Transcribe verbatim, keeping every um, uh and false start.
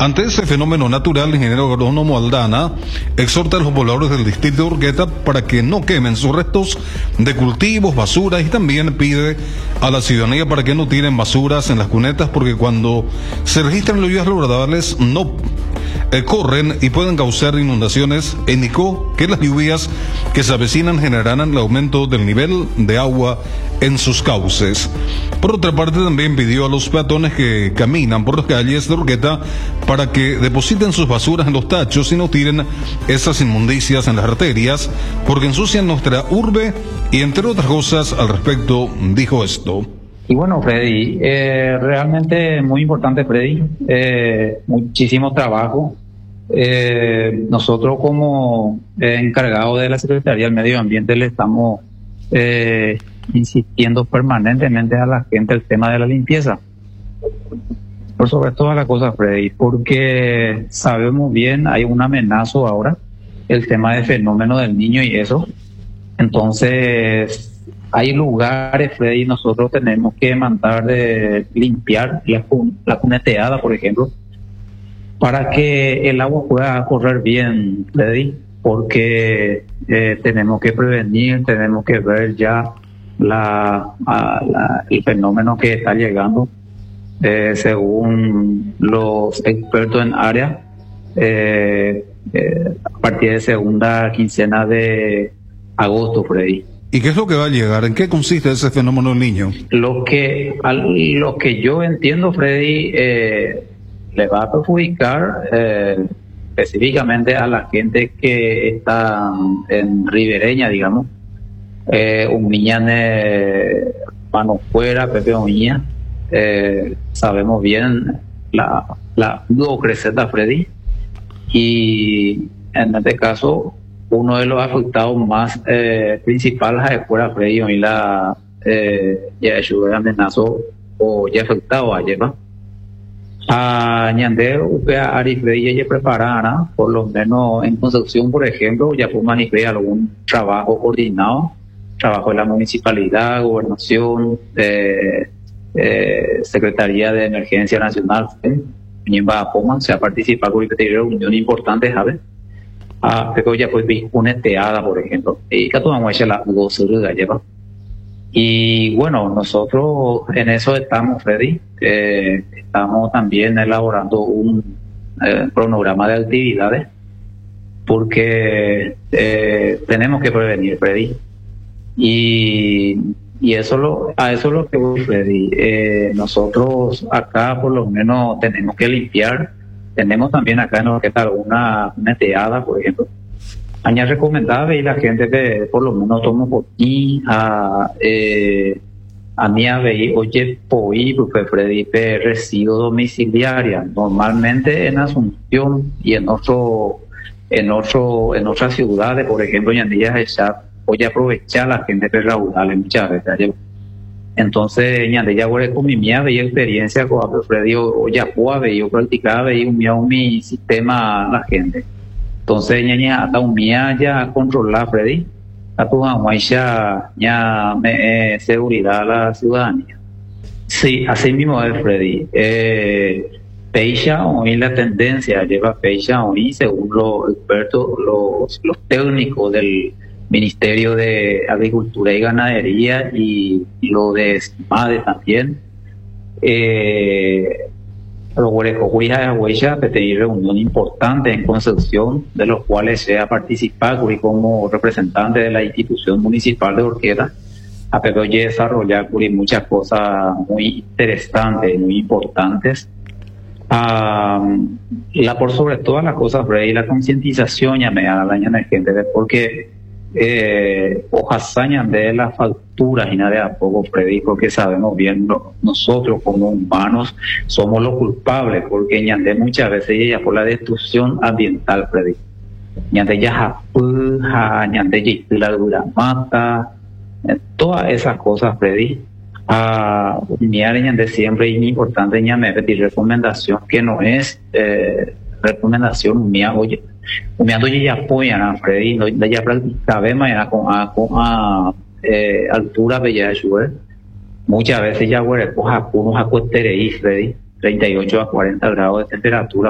Ante ese fenómeno natural, el ingeniero agrónomo Aldana exhorta a los pobladores del distrito de Urqueta para que no quemen sus restos de cultivos, basuras, y también pide a la ciudadanía para que no tiren basuras en las cunetas, porque cuando se registran lluvias agradables no eh, corren y pueden causar inundaciones. Indicó que las lluvias que se avecinan generarán el aumento del nivel de agua en sus cauces. Por otra parte, también pidió a los peatones que caminan por las calles de Urqueta para que depositen sus basuras en los tachos y no tiren esas inmundicias en las arterias, porque ensucian nuestra urbe, y entre otras cosas al respecto dijo esto. Y bueno, Freddy, eh, realmente muy importante, Freddy, eh, muchísimo trabajo. Eh, nosotros como eh, encargados de la Secretaría del Medio Ambiente le estamos eh, insistiendo permanentemente a la gente el tema de la limpieza. Por sobre todas las cosas, Freddy, porque sabemos bien, hay un amenazo ahora, el tema del fenómeno del niño y eso. Entonces, hay lugares, Freddy, nosotros tenemos que mandar de limpiar la, la cuneteada, por ejemplo, para que el agua pueda correr bien, Freddy, porque eh, tenemos que prevenir, tenemos que ver ya la, a, la, el fenómeno que está llegando. Eh, según los expertos en área, eh, eh, a partir de segunda quincena de agosto, Freddy. ¿Y qué es lo que va a llegar? ¿En qué consiste ese fenómeno del niño? Lo que, al, lo que yo entiendo, Freddy, eh, le va a perjudicar eh, específicamente a la gente que está en ribereña, digamos. Eh, un niño de mano fuera, Pepe Oña. Eh, sabemos bien la, la creceta, Freddy, y en este caso uno de los afectados más eh, principales es fuera, Freddy, y la eh, ya hecho amenazo o ya afectado a llevar a Ñandé, Upea, Ari, Freddy, ya preparará, por lo menos en Concepción, por ejemplo, ya pudo manifestar algún trabajo coordinado, trabajo de la municipalidad, gobernación, de Eh, Secretaría de Emergencia Nacional, ¿eh? Se ha participado con una reunión importante, ¿sabes? Ah, pero ya pues vi una teada, por ejemplo, y que tomamos la gozo de galleva. Y bueno, nosotros en eso estamos, Freddy. Eh, estamos también elaborando un eh, cronograma de actividades, porque eh, tenemos que prevenir, Freddy. Y Y eso lo, a eso es lo que voy, Freddy. Eh, nosotros acá por lo menos tenemos que limpiar. Tenemos también acá en Urqueta alguna neteada, por ejemplo. Aña recomendable y la gente que por lo menos toma por ti a eh, a mí a ver, oye, poi, pues Freddy, de residuo domiciliaria. Normalmente en Asunción y en otro, en otro, en otras ciudades, por ejemplo, en Andillas de Chap, voy a aprovechar la gente de raudales muchas veces. Entonces, ñande ya voy con mi mía veía experiencia con Freddy, o ya puedo yo practicaba veía un mío mi sistema a la gente. Entonces, ñaña hasta un mía ya controlar, Freddy, a tu ya ya me eh, seguridad a la ciudadanía. Sí, así mismo es, Freddy. Eh, Peixa hoy la tendencia lleva Peixa hoy, según los expertos, los, los técnicos del Ministerio de Agricultura y Ganadería y lo de SMADE también. Eh, los Huerejohuijas de Agüeya tener reunión importante en Concepción, de los cuales se ha participado y como representante de la institución municipal de Urqueta, a pero ya desarrollar muchas cosas muy interesantes, muy importantes. Um, la por sobre todas las cosas, Freddy, la concientización ya me da la gente, porque eh, ojalá de las facturas y nada de a poco, Freddy, porque sabemos bien lo, nosotros como humanos somos los culpables, porque ñande muchas veces ya por la destrucción ambiental, Freddy. Ñande ya japuja, ñande ya la dura mata, eh, todas esas cosas, Freddy. Ah, mi área de siempre es importante ya me pedir recomendación que no es eh, recomendación mía, oye, me ando ya apoyan a Freddy, no ya practicaba mañana con a con a eh, altura bella de muchas veces ya güey, pues a unos a Freddy, treinta y ocho a cuarenta grados de temperatura.